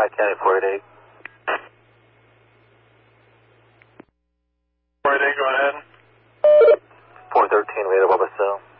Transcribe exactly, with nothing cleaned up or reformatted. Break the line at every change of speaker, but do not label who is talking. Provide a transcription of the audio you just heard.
High County four eight eight.
four eight eight, go ahead.
four thirteen, Radar Bubba Cell.